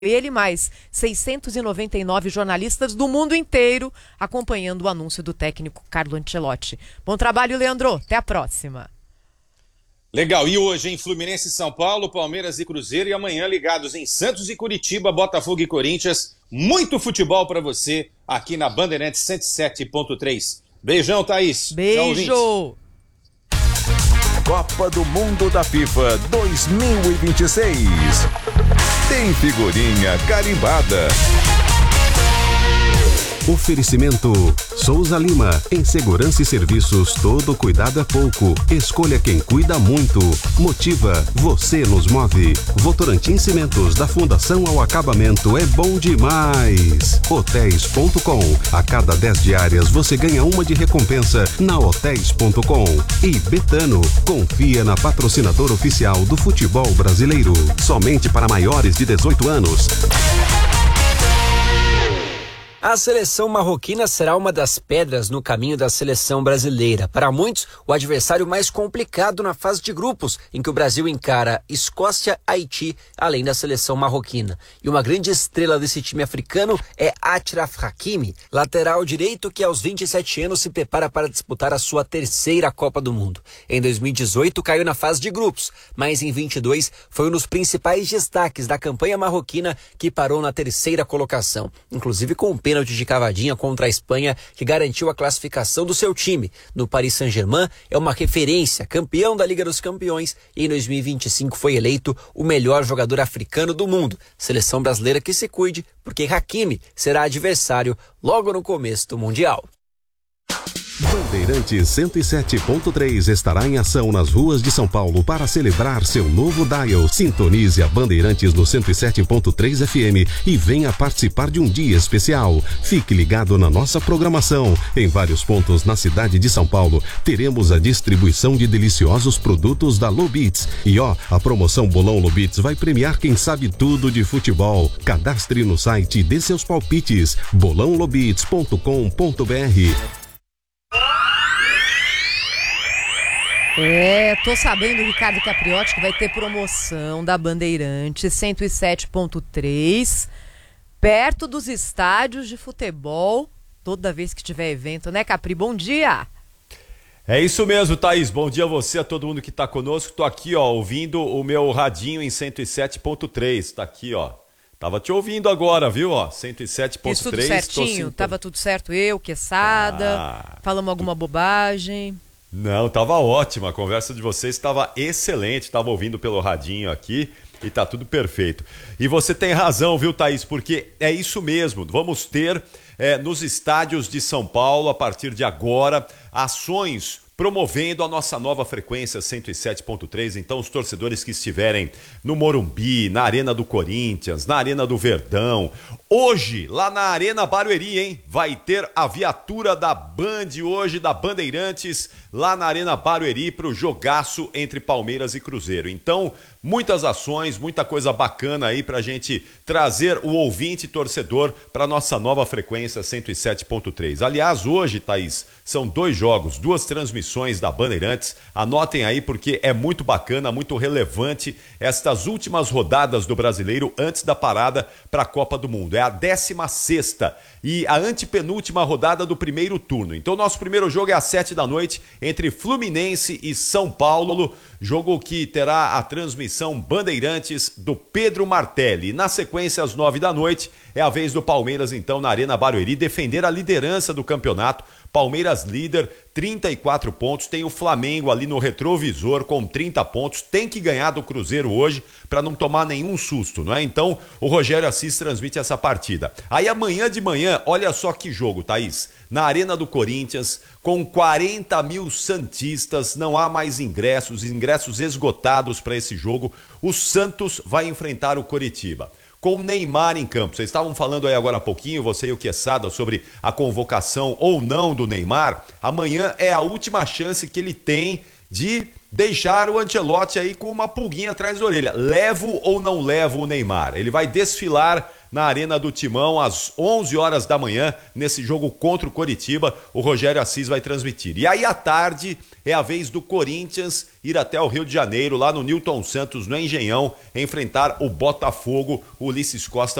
Ele mais 699 jornalistas do mundo inteiro acompanhando o anúncio do técnico Carlo Ancelotti. Bom trabalho, Leandro. Até a próxima. Legal. E hoje em Fluminense e São Paulo, Palmeiras e Cruzeiro. E amanhã ligados em Santos e Curitiba, Botafogo e Corinthians. Muito futebol para você aqui na Bandeirantes 107.3. Beijão, Thaís. Beijo. Copa do Mundo da FIFA 2026. Tem figurinha carimbada. Oferecimento Souza Lima. Em segurança e serviços, todo cuidado é pouco. Escolha quem cuida muito. Motiva, você nos move. Votorantim Cimentos, da fundação ao acabamento, é bom demais. Hotéis.com. A cada 10 diárias você ganha uma de recompensa na Hotéis.com. E Betano, confia na patrocinadora oficial do futebol brasileiro. Somente para maiores de 18 anos. A seleção marroquina será uma das pedras no caminho da seleção brasileira. Para muitos, o adversário mais complicado na fase de grupos, em que o Brasil encara Escócia, Haiti, além da seleção marroquina. E uma grande estrela desse time africano é Achraf Hakimi, lateral direito que aos 27 anos se prepara para disputar a sua terceira Copa do Mundo. Em 2018 caiu na fase de grupos, mas em 22 foi um dos principais destaques da campanha marroquina, que parou na terceira colocação, inclusive com o pênalti de cavadinha contra a Espanha, que garantiu a classificação do seu time. No Paris Saint-Germain é uma referência, campeão da Liga dos Campeões, e em 2025 foi eleito o melhor jogador africano do mundo. Seleção brasileira que se cuide, porque Hakimi será adversário logo no começo do Mundial. Bandeirantes 107.3 estará em ação nas ruas de São Paulo para celebrar seu novo dial. Sintonize a Bandeirantes no 107.3 FM e venha participar de um dia especial. Fique ligado na nossa programação. Em vários pontos na cidade de São Paulo, teremos a distribuição de deliciosos produtos da Lobits. E a promoção Bolão Lobits vai premiar quem sabe tudo de futebol. Cadastre no site e dê seus palpites. bolãolobits.com.br. Tô sabendo, Ricardo Capriotti, que vai ter promoção da Bandeirantes 107.3 perto dos estádios de futebol, toda vez que tiver evento, né, Capri? Bom dia! É isso mesmo, Thaís. Bom dia a você, a todo mundo que tá conosco. Tô aqui, ouvindo o meu radinho em 107.3. Tá aqui, Tava te ouvindo agora, viu? 107.3. Fiz tudo certinho? Tava tudo certo? Quesada? Falamos alguma bobagem? Não, tava ótima. A conversa de vocês estava excelente. Tava ouvindo pelo radinho aqui e tá tudo perfeito. E você tem razão, viu, Thaís? Porque é isso mesmo. Vamos ter nos estádios de São Paulo, a partir de agora, ações promovendo a nossa nova frequência 107.3. Então, os torcedores que estiverem no Morumbi, na Arena do Corinthians, na Arena do Verdão, hoje, lá na Arena Barueri, hein? Vai ter a viatura da Band hoje, da Bandeirantes, lá na Arena Barueri, para o jogaço entre Palmeiras e Cruzeiro. Então, muitas ações, muita coisa bacana aí para a gente trazer o ouvinte torcedor para nossa nova frequência 107.3. Aliás, hoje, Thaís, são 2 jogos, 2 transmissões da Bandeirantes. Anotem aí porque é muito bacana, muito relevante estas últimas rodadas do Brasileiro antes da parada para a Copa do Mundo. É a 16ª e a antepenúltima rodada do primeiro turno. Então, nosso primeiro jogo é às 7 da noite entre Fluminense e São Paulo, jogo que terá a transmissão Bandeirantes do Pedro Martelli. Na sequência, às 9 da noite, é a vez do Palmeiras, então, na Arena Barueri, defender a liderança do campeonato. Palmeiras líder, 34 pontos, tem o Flamengo ali no retrovisor com 30 pontos, tem que ganhar do Cruzeiro hoje para não tomar nenhum susto, não é? Então, o Rogério Assis transmite essa partida. Aí amanhã de manhã, olha só que jogo, Thaís, na Arena do Corinthians, com 40 mil santistas, não há mais ingressos esgotados para esse jogo, o Santos vai enfrentar o Coritiba. Com o Neymar em campo. Vocês estavam falando aí agora há pouquinho, você e o Quesada, sobre a convocação ou não do Neymar. Amanhã é a última chance que ele tem de deixar o Ancelotti aí com uma pulguinha atrás da orelha. Levo ou não levo o Neymar? Ele vai desfilar na Arena do Timão às 11 horas da manhã, nesse jogo contra o Coritiba. O Rogério Assis vai transmitir. E aí à tarde é a vez do Corinthians ir até o Rio de Janeiro, lá no Newton Santos, no Engenhão, enfrentar o Botafogo. O Ulisses Costa